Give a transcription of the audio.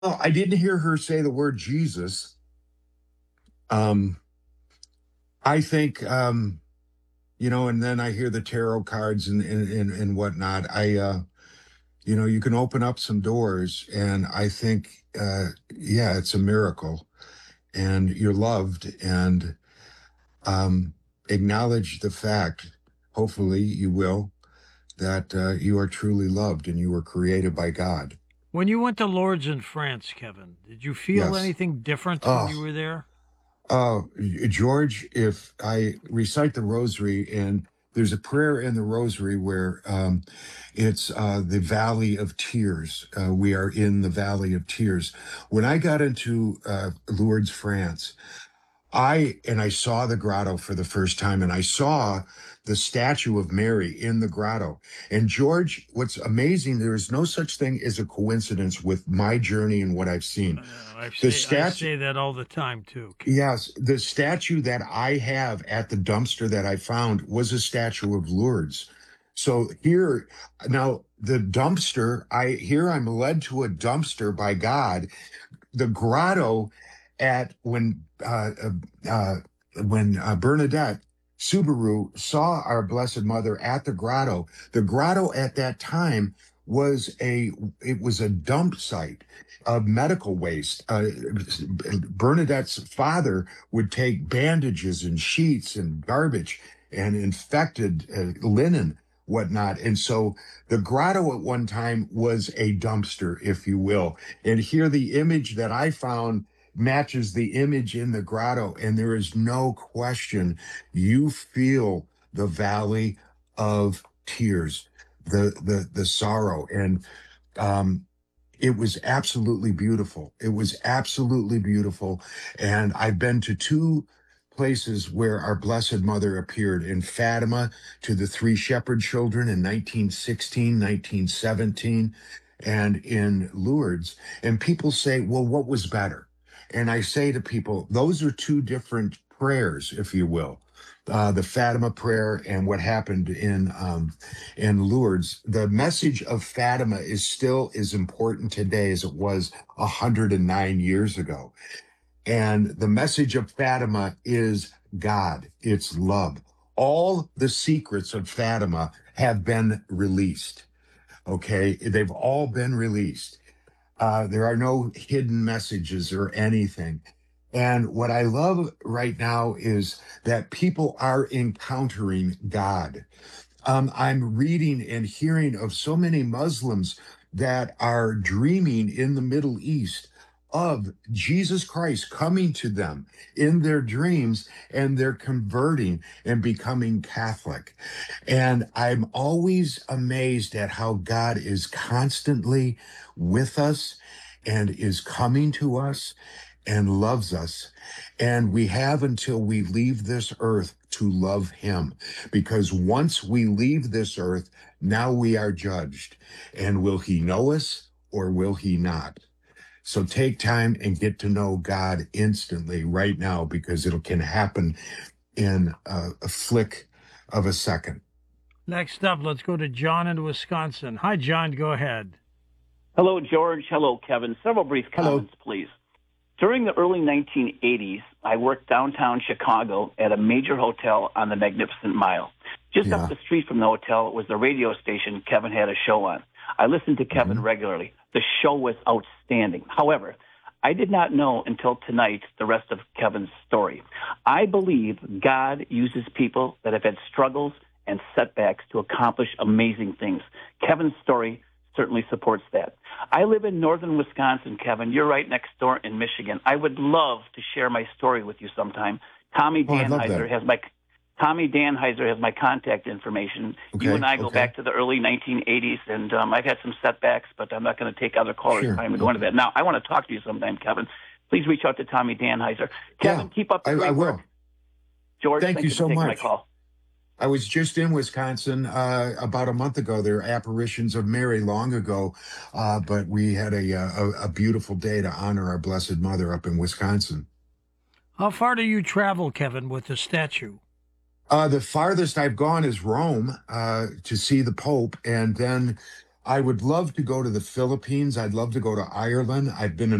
Well, I didn't hear her say the word Jesus. Um, I think, and then I hear the tarot cards and whatnot. You can open up some doors, and I think, yeah, it's a miracle, and you're loved, and um, acknowledge the fact. Hopefully, you will that you are truly loved and you were created by God. When you went to Lourdes in France, Kevin, did you feel Yes. anything different when Oh, you were there? Oh, George, if I recite the rosary, and there's a prayer in the rosary where it's the Valley of Tears. We are in the Valley of Tears. When I got into Lourdes, France, I saw the grotto for the first time, and I saw the statue of Mary in the grotto. And George, what's amazing, there is no such thing as a coincidence with my journey and what I've seen. The I statue. say that all the time too, Kevin. Yes, the statue that I have at the dumpster that I found was a statue of Lourdes. So here, now the dumpster, I'm led to a dumpster by God. The grotto at when Bernadette Subaru saw our Blessed Mother at the grotto at that time was a dump site of medical waste. Bernadette's father would take bandages and sheets and garbage and infected linen, whatnot. And so the grotto at one time was a dumpster, if you will. And here the image that I found matches the image in the grotto. And there is no question you feel the valley of tears, the sorrow. And um, it was absolutely beautiful. It was absolutely beautiful. And I've been to two places where our Blessed Mother appeared in Fatima to the three shepherd children in 1916, 1917, and in Lourdes. And people say, well, what was better? And I say to people, those are two different prayers, if you will. The Fatima prayer and what happened in Lourdes. The message of Fatima is still as important today as it was 109 years ago. And the message of Fatima is God, it's love. All the secrets of Fatima have been released. Okay. They've all been released. There are no hidden messages or anything. And what I love right now is that people are encountering God. I'm reading and hearing of so many Muslims that are dreaming in the Middle East of Jesus Christ coming to them in their dreams, and they're converting and becoming Catholic. And I'm always amazed at how God is constantly with us and is coming to us and loves us. And we have until we leave this earth to love him. Because once we leave this earth, now we are judged. And will he know us or will he not? So take time and get to know God instantly right now, because it can happen in a flick of a second. Next up, let's go to John in Wisconsin. Hi, John. Go ahead. Hello, George. Hello, Kevin. Several brief Hello. comments, please. During the early 1980s, I worked downtown Chicago at a major hotel on the Magnificent Mile. Just up Yeah. the street from the hotel was the radio station Kevin had a show on. I listened to Kevin Mhm. regularly. The show was outstanding. However, I did not know until tonight the rest of Kevin's story. I believe God uses people that have had struggles and setbacks to accomplish amazing things. Kevin's story certainly supports that. I live in northern Wisconsin, Kevin. You're right next door in Michigan. I would love to share my story with you sometime. Tommy Oh, I love Danheiser that. has my Tommy Danheiser has my contact information. You and Okay. I go Okay. back to the early 1980s, and I've had some setbacks, but I'm not going to take other callers' Sure. time to go into that. Now, I want to talk to you sometime, Kevin. Please reach out to Tommy Danheiser. Yeah, Kevin, keep up the I great work. will. George, Thank thank you you for so taking my much. call. I was just in Wisconsin about a month ago. There are apparitions of Mary long ago, but we had a beautiful day to honor our Blessed Mother up in Wisconsin. How far do you travel, Kevin, with the statue? The farthest I've gone is Rome to see the Pope, and then I would love to go to the Philippines. I'd love to go to Ireland. I've been